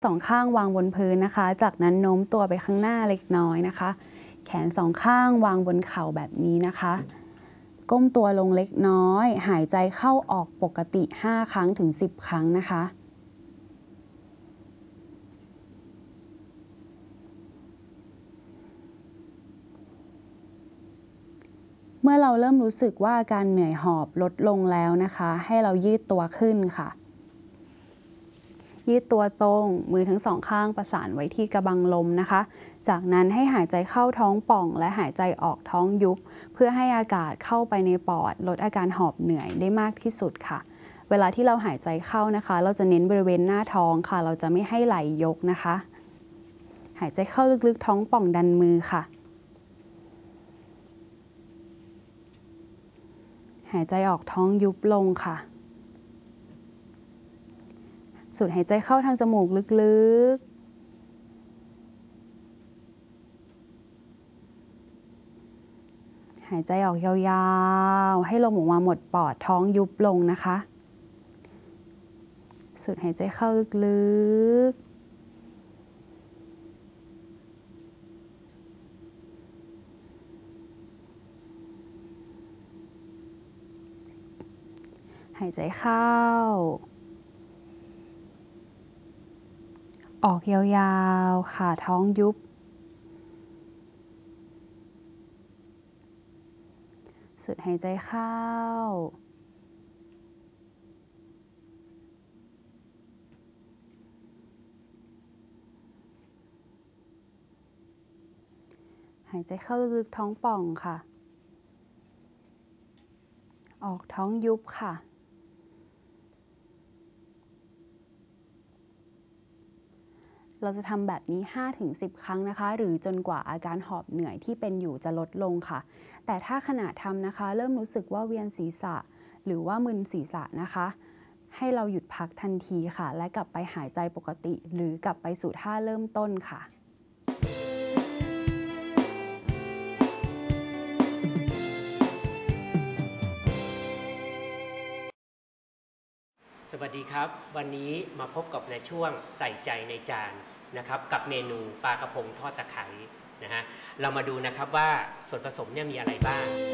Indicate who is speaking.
Speaker 1: สองข้างวางบนพื้นนะคะ จากนั้นโน้มตัวไปข้างหน้าเล็กน้อยนะคะ แขนสองข้างวางบนเข่าแบบนี้นะคะ ก้มตัวลงเล็กน้อย หายใจเข้าออกปกติ5 ครั้งถึง 10 ครั้งนะคะ เมื่อเราเริ่มรู้สึกว่าอาการเหนื่อยหอบลดลงแล้วนะคะ ให้เรายืดตัวขึ้นค่ะ ยืดตัวตรง มือทั้งสองข้างประสานไว้ที่กระบังลมนะคะ จากนั้นให้หายใจเข้าท้องป่องและหายใจออกท้องยุบเพื่อให้อากาศเข้าไปในปอดลดอาการหอบเหนื่อยได้มากที่สุดค่ะ เวลาที่เราหายใจเข้านะคะ เราจะเน้นบริเวณหน้าท้องค่ะ เราจะไม่ให้ไหล่ยกนะคะ หายใจเข้าลึกๆท้องป่องดันมือค่ะ หายใจออกท้องยุบลงค่ะ สูดหายใจเข้าทางจมูกลึกๆ หายใจออกยาวๆ ให้ลมออกมาหมดปอดท้องยุบลงนะคะ สูดหายใจเข้าลึกๆ หายใจเข้าออกยาวๆ ค่ะท้องยุบ สูดหายใจเข้าหายใจเข้าลึกๆท้องป่องค่ะ ออกท้องยุบค่ะ เราจะทำแบบนี้ 5-10 ครั้งนะคะ หรือจนกว่าอาการหอบเหนื่อยที่เป็นอยู่จะลดลงค่ะ แต่ถ้าขณะทำนะคะเริ่มรู้สึกว่าเวียนศีรษะหรือว่ามึนศีรษะนะคะ ให้เราหยุดพักทันทีค่ะ และกลับไปหายใจปกติ หรือกลับไปสู่ท่าเริ่มต้นค่ะ
Speaker 2: สวัสดีครับวันนี้มาพบกับในช่วงใส่ใจในจานนะครับกับเมนูปลากระพงทอดตะไคร้นะฮะเรามาดูนะครับว่าส่วนผสมเนี่ยมีอะไรบ้าง